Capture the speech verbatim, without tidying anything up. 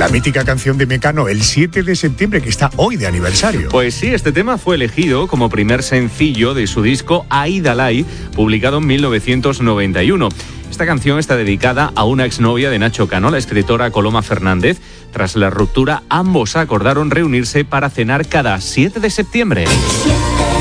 La mítica canción de Mecano, el siete de septiembre, que está hoy de aniversario. Pues sí, este tema fue elegido como primer sencillo de su disco Aidalai, publicado en mil novecientos noventa y uno. Esta canción está dedicada a una exnovia de Nacho Cano, la escritora Coloma Fernández. Tras la ruptura, ambos acordaron reunirse para cenar cada siete de septiembre.